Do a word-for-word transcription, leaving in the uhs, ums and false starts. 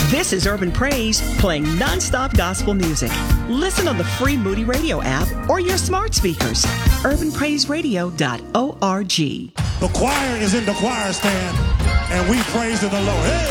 This is Urban Praise, playing nonstop gospel music. Listen on the free Moody Radio app or your smart speakers. urban praise radio dot org. The choir is in the choir stand, and we praise the Lord. Hey!